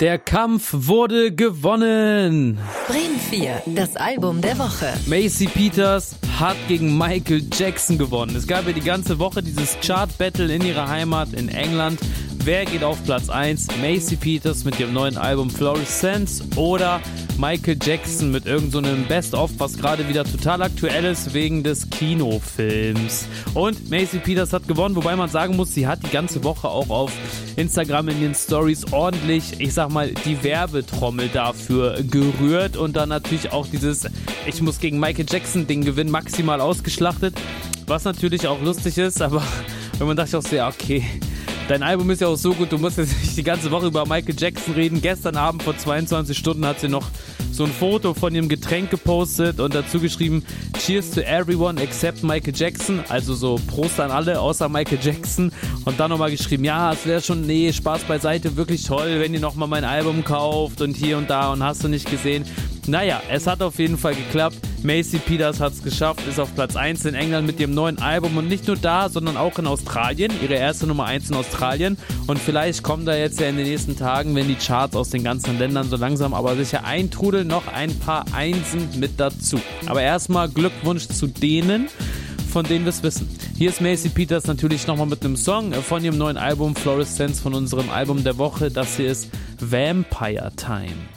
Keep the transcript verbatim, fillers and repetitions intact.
Der Kampf wurde gewonnen. Bremen vier, das Album der Woche. Macy Peters hat gegen Michael Jackson gewonnen. Es gab ja die ganze Woche dieses Chart-Battle in ihrer Heimat in England. Wer geht auf Platz eins? Macy Peters mit ihrem neuen Album Fluorescence oder Michael Jackson mit irgendeinem so Best-of, was gerade wieder total aktuell ist wegen des Kinofilms. Und Macy Peters hat gewonnen, wobei man sagen muss, sie hat die ganze Woche auch auf Instagram in den Stories ordentlich, ich sag mal, die Werbetrommel dafür gerührt und dann natürlich auch dieses Ich muss gegen Michael Jackson Ding gewinnen maximal ausgeschlachtet, was natürlich auch lustig ist, aber wenn man dachte auch so, ja okay, dein Album ist ja auch so gut, du musst jetzt nicht die ganze Woche über Michael Jackson reden. Gestern Abend vor zweiundzwanzig Stunden hat sie noch so ein Foto von ihrem Getränk gepostet und dazu geschrieben, Cheers to everyone except Michael Jackson, also so Prost an alle außer Michael Jackson, und dann nochmal geschrieben, ja, es wäre schon, nee, Spaß beiseite, wirklich toll, wenn ihr nochmal mein Album kauft und hier und da und hast du nicht gesehen. Naja, es hat auf jeden Fall geklappt. Macy Peters hat es geschafft, ist auf Platz eins in England mit ihrem neuen Album und nicht nur da, sondern auch in Australien. Ihre erste Nummer eins in Australien. Und vielleicht kommen da jetzt ja in den nächsten Tagen, wenn die Charts aus den ganzen Ländern so langsam aber sicher eintrudeln, noch ein paar Einsen mit dazu. Aber erstmal Glückwunsch zu denen, von denen wir es wissen. Hier ist Macy Peters natürlich nochmal mit einem Song von ihrem neuen Album Fluorescence, von unserem Album der Woche. Das hier ist Vampire Time.